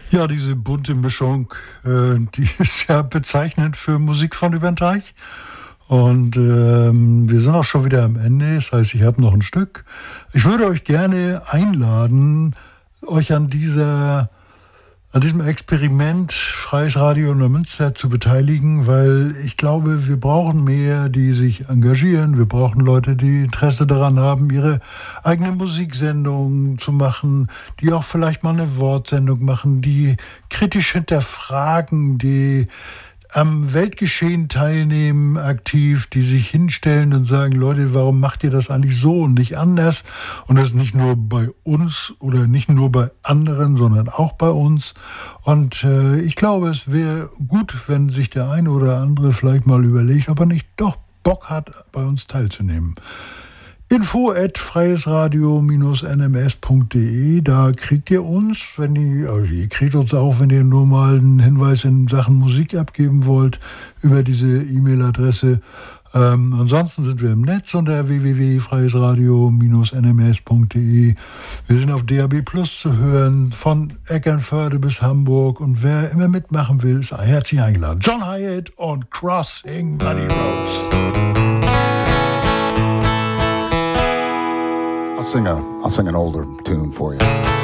Ja, diese bunte Mischung, die ist ja bezeichnend für Musik von über den Teich. Und wir sind auch schon wieder am Ende. Das heißt, ich habe noch ein Stück. Ich würde euch gerne einladen, euch an diesem Experiment Freies Radio Neumünster zu beteiligen, weil ich glaube, wir brauchen mehr, die sich engagieren. Wir brauchen Leute, die Interesse daran haben, ihre eigene Musiksendung zu machen, die auch vielleicht mal eine Wortsendung machen, die kritisch hinterfragen, die am Weltgeschehen teilnehmen, aktiv, die sich hinstellen und sagen, Leute, warum macht ihr das eigentlich so und nicht anders? Und das nicht nur bei uns oder nicht nur bei anderen, sondern auch bei uns. Und ich glaube, es wäre gut, wenn sich der eine oder andere vielleicht mal überlegt, ob er nicht doch Bock hat, bei uns teilzunehmen. info@freiesradio-nms.de, da kriegt ihr uns, ihr kriegt uns auch, wenn ihr nur mal einen Hinweis in Sachen Musik abgeben wollt, über diese E-Mail-Adresse. Ansonsten sind wir im Netz unter www.freiesradio-nms.de. Wir sind auf DAB+ zu hören, von Eckernförde bis Hamburg. Und wer immer mitmachen will, ist herzlich eingeladen. John Hiatt und Crossing Muddy Roads. I'll sing an older tune for you.